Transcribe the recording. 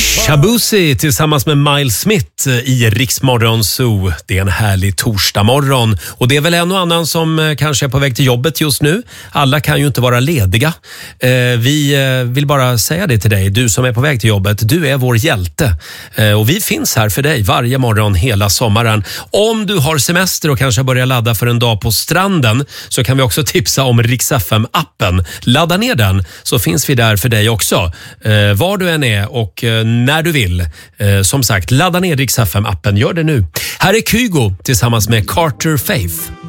Shabuzi tillsammans med Miles Smith i Rix Morgon Zoo. Det är en härlig torsdagmorgon och det är väl en och annan som kanske är på väg till jobbet just nu. Alla kan ju inte vara lediga. Vi vill bara säga det till dig, du som är på väg till jobbet. Du är vår hjälte och vi finns här för dig varje morgon hela sommaren. Om du har semester och kanske börjar ladda för en dag på stranden så kan vi också tipsa om Rix FM-appen. Ladda ner den så finns vi där för dig också. Var du än är och när du vill. Som sagt, ladda ner Rix FM-appen. Gör det nu. Här är Kygo tillsammans med Carter Faith.